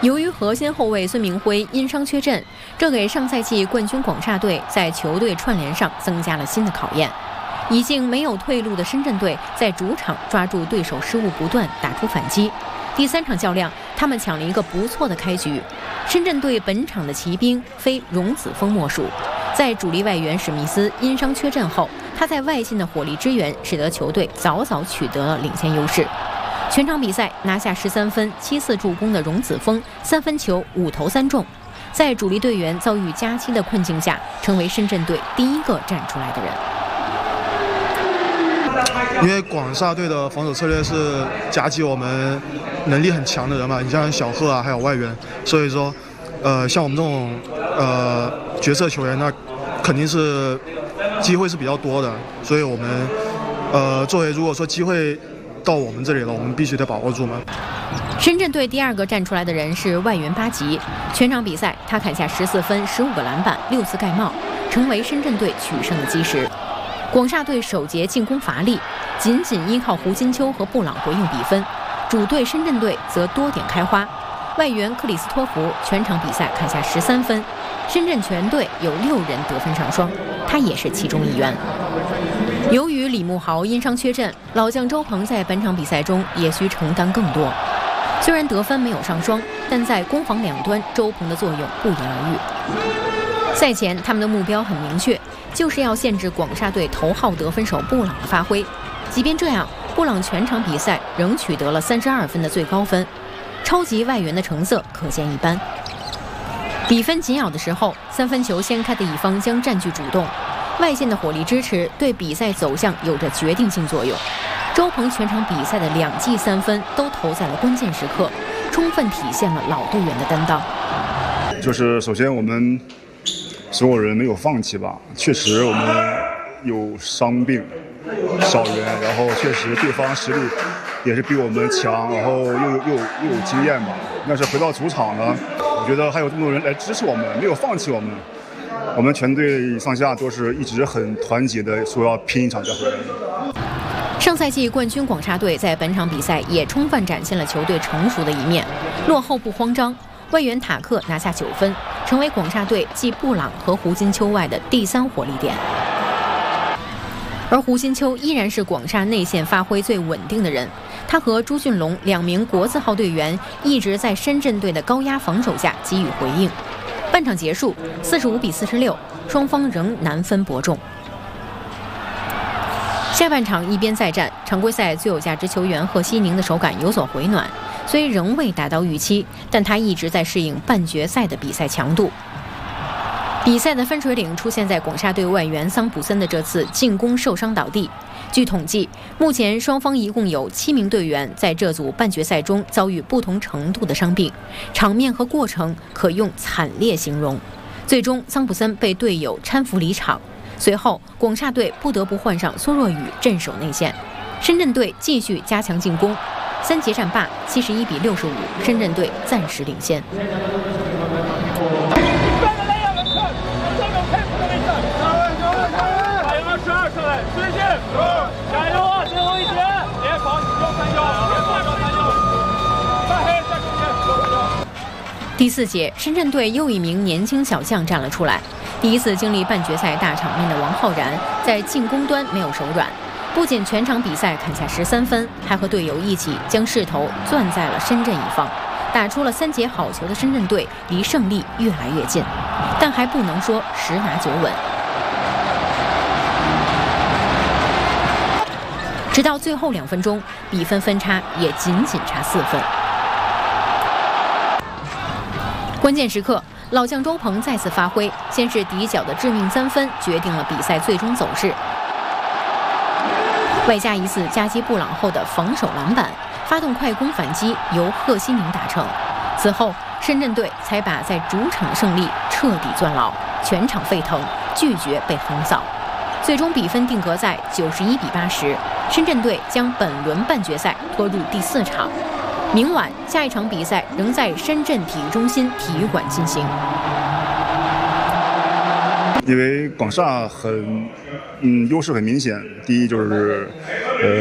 由于核心后卫孙铭徽因伤缺阵，这给上赛季冠军广厦队在球队串联上增加了新的考验。已经没有退路的深圳队在主场抓住对手失误不断，打出反击。第3场较量，他们抢了一个不错的开局。深圳队本场的骑兵非荣子峰莫属，在主力外援史密斯因伤缺阵后，他在外线的火力支援，使得球队早早取得了领先优势。全场比赛拿下13分、7次助攻的荣子峰，3分球5投3中，在主力队员遭遇加期的困境下，成为深圳队第一个站出来的人。 因为广厦队的防守策略是夹击我们能力很强的人嘛，你像小贺啊，还有外援，所以说，像我们这种角色球员，那肯定是机会是比较多的，所以我们作为如果说机会到我们这里了，我们必须得把握住嘛。 深圳队第2个站出来的人是外援巴吉，全场比赛他砍下14分、15个篮板、6次盖帽，成为深圳队取胜的基石。广厦队首节进攻乏力，仅依靠胡金秋和布朗回应比分，主队深圳队则多点开花。外援克里斯托弗全场比赛砍下13分，深圳全队有6人得分上双，他也是其中一员。由于李慕豪因伤缺阵，老将周鹏在本场比赛中也需承担更多。虽然得分没有上双，但在攻防两端，周鹏的作用不言而喻。赛前他们的目标很明确，就是要限制广厦队头号得分手布朗的发挥。即便这样，布朗全场比赛仍取得了32分的最高分，超级外援的成色可见一斑。比分紧咬的时候，3分球先开的一方将占据主动，外线的火力支持对比赛走向有着决定性作用。周鹏全场比赛的2记3分都投在了关键时刻，充分体现了老队员的担当。 就是首先我们所有人没有放弃吧，确实我们有伤病少员，然后确实对方实力也是比我们强，然后又有经验吧。但是回到主场呢，我觉得还有这么多人来支持我们，没有放弃我们。我们全队上下都是一直很团结的，说要拼一场再回来。 上赛季冠军广厦队在本场比赛也充分展现了球队成熟的一面，落后不慌张。外援塔克拿下9分，成为广厦队继布朗和胡金秋外的第3火力点。而胡金秋依然是广厦内线发挥最稳定的人，他和朱俊龙2名国字号队员一直在深圳队的高压防守下给予回应。半场结束，45比46，双方仍难分伯仲。下半场一边再战，常规赛最有价值球员贺西宁的手感有所回暖，虽仍未达到预期，但他一直在适应半决赛的比赛强度。比赛的分水岭出现在广厦队外援桑普森的这次进攻受伤倒地。据统计，目前双方一共有7名队员在这组半决赛中遭遇不同程度的伤病，场面和过程可用惨烈形容。最终，桑普森被队友搀扶离场。随后，广厦队不得不换上苏若雨镇守内线，深圳队继续加强进攻。3节战罢，71比65，深圳队暂时领先。 加油啊！最后一节，别跑，你不要翻腰，别挂着翻腰，翻黑在中间。 第4节，深圳队又一名年轻小将站了出来。第一次经历半决赛大场面的王浩然，在进攻端没有手软，不仅全场比赛砍下13分，还和队友一起将势头攥在了深圳一方。打出了3节好球的深圳队离胜利越来越近，但还不能说10拿9稳。直到最后2分钟，比分分差也仅差4分。关键时刻，老将周鹏再次发挥，先是底角的致命3分决定了比赛最终走势，外加一次夹击布朗后的防守篮板，发动快攻反击，由贺西宁打成。此后，深圳队才把在主场的胜利彻底攥牢，全场沸腾，拒绝被横扫。最终比分定格在91比80，深圳队将本轮半决赛拖入第4场。明晚下一场比赛仍在深圳体育中心体育馆进行。 因为广厦优势很明显，第一就是